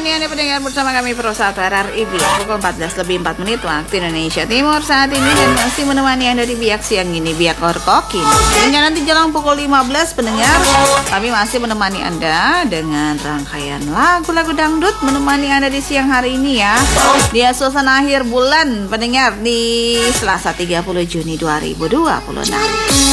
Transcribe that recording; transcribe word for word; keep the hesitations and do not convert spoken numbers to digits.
menemani Anda pendengar bersama kami Perusahaan R R I Biak pukul empat belas lebih empat menit waktu Indonesia Timur saat ini, dan masih menemani Anda di Biak siang ini, Biak Orkokin. Hingga nanti jelang pukul lima belas pendengar, kami masih menemani Anda dengan rangkaian lagu-lagu dangdut menemani Anda di siang hari ini ya. Di suasana akhir bulan pendengar di Selasa tiga puluh Juni dua ribu dua puluh enam.